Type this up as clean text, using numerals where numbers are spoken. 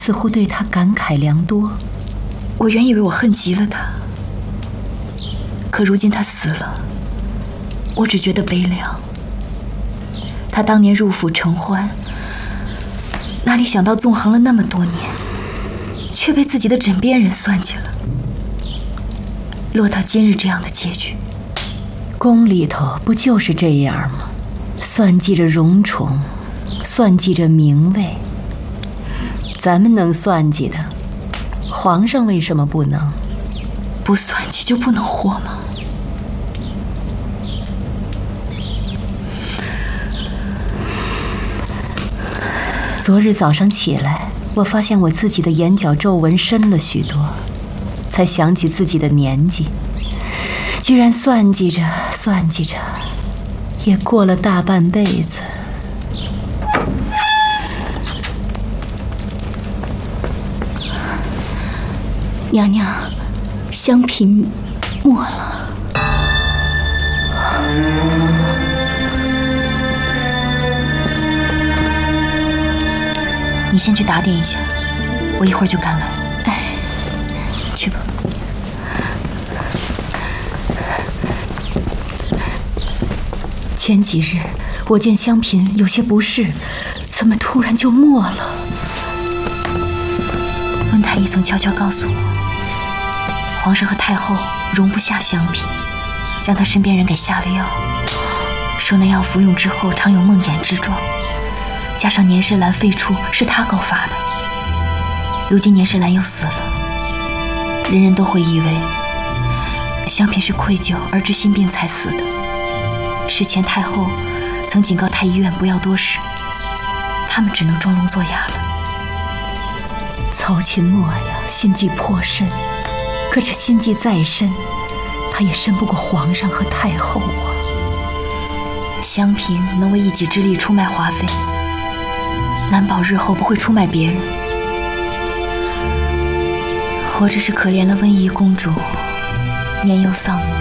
似乎对他感慨良多。 我原以为我恨极了他，可如今他死了，我只觉得悲凉。他当年入府承欢，哪里想到纵横了那么多年，却被自己的枕边人算计了，落到今日这样的结局。 宫里头不就是这样吗？算计着荣宠，算计着名位。咱们能算计的，皇上为什么不能？ 不算计就不能活吗？ 昨日早上起来，我发现我自己的眼角皱纹深了许多，才想起自己的年纪，居然算计着算计着，也过了大半辈子。 娘娘，香嫔没了。你先去打点一下，我一会儿就赶来。 哎， 去吧。 前几日我见香嫔有些不适，怎么突然就没了？ 温太医曾悄悄告诉我，皇上和太后容不下香嫔，让他身边人给下了药，说那药服用之后常有梦魇之状，加上年世兰废黜是他告发的，如今年世兰又死了，人人都会以为香嫔是愧疚而致心病才死的。事前太后曾警告太医院不要多事，他们只能装聋作哑了。 曹琴墨呀，心计颇深，可是心计再深，他也深不过皇上和太后啊。 香嫔能为一己之力出卖华妃，难保日后不会出卖别人。我只是可怜了温宜公主，年幼丧母，